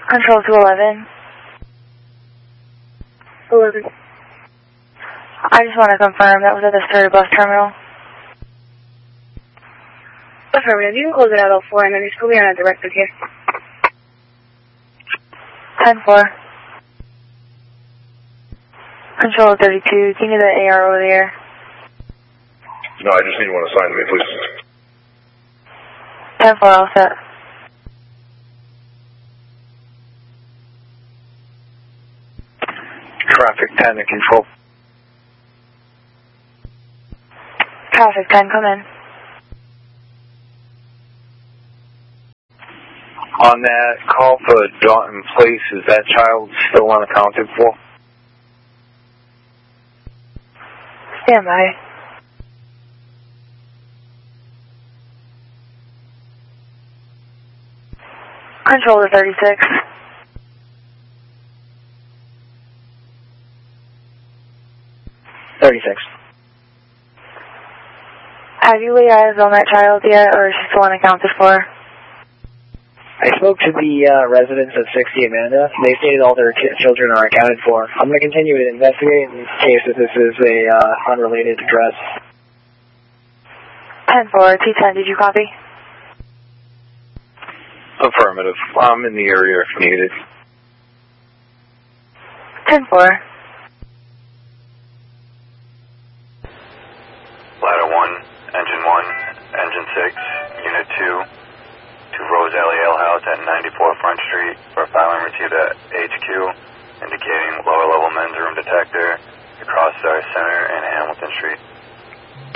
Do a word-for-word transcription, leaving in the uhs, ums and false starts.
Control to eleven. eleven. I just want to confirm that was at the Surrey bus terminal. Affirmative. You can close it at oh four and then just go be on a directed here. ten four. Control thirty-two. Give me the A R over the air. No, I just need one assigned to me, please. ten four, all set. Traffic ten to control. Traffic ten, come in. On that call for Dalton Place, is that child still unaccounted for? Stand by. Control to thirty-six. thirty-six. Have you laid eyes on that child yet, or is she still unaccounted for? I spoke to the uh, residents of sixty Amanda. They stated all their ki children are accounted for. I'm going to continue to investigate in case that this is a uh, unrelated address. ten four, T ten, did you copy? Affirmative. I'm in the area if needed. ten four. Ladder one, engine one, engine six, unit two, to Rose Alley Ale House at ninety-four Front Street for a filing received at H Q, indicating lower level men's room detector across our center and Hamilton Street.